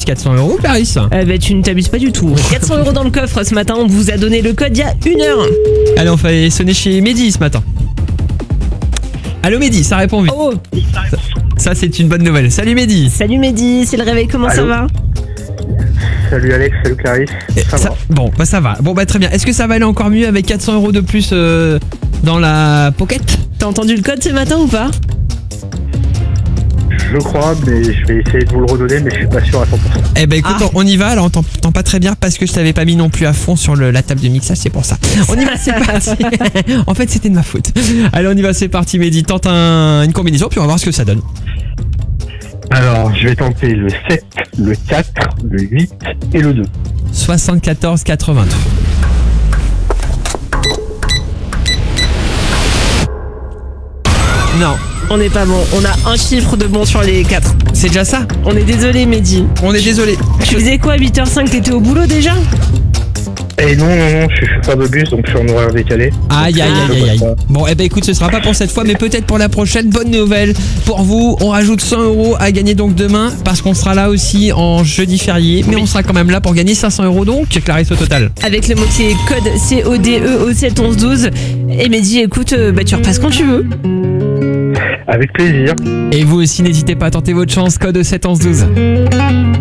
400 €, Clarisse. Tu ne t'abuses pas du tout. 400 € dans le coffre ce matin, on vous a donné le code il y a 1 heure. Allez, on fait sonner chez Mehdi ce matin. Allô Mehdi, ça répond vite. Oh, Ça c'est une bonne nouvelle. Salut Mehdi. salut Mehdi, c'est le réveil, comment ça Allô. va? Salut Alex, salut Clarisse. Ça va. Bon, bah ça va. Bon, bah très bien. Est-ce que ça va aller encore mieux avec 400 € de plus dans la pocket? T'as entendu le code ce matin ou pas? Je crois, mais je vais essayer de vous le redonner, mais je suis pas sûr à 100%. Eh ben écoute, on y va. Alors on t'entend pas très bien parce que je t'avais pas mis non plus à fond sur la table de mixage, c'est pour ça. On y va, c'est parti. En fait, c'était de ma faute. Allez, on y va, c'est parti. Mehdi, tente une combinaison puis on va voir ce que ça donne. Alors, je vais tenter le 7, le 4, le 8 et le 2. 74,82. Non, On n'est pas bon, on a un chiffre de bon sur les 4. c'est déjà ça. On est désolé Mehdi. On est désolé. Tu faisais quoi à 8h05, t'étais au boulot déjà? Et non, je suis chauffeur de bus, donc je suis en horaire décalé. Aïe aïe aïe aïe aïe. Bon, eh ben écoute, ce sera pas pour cette fois, mais peut-être pour la prochaine. Bonne nouvelle pour vous, on rajoute 100 € à gagner donc demain, parce qu'on sera là aussi en jeudi férié, mais on sera quand même là pour gagner 500 € donc, Clarisse, au total. Avec le mot-clé code CODE au 7 11 12. Et Mehdi, écoute, tu repasses quand tu veux. Avec plaisir. Et vous aussi, n'hésitez pas à tenter votre chance, code 7 11 12.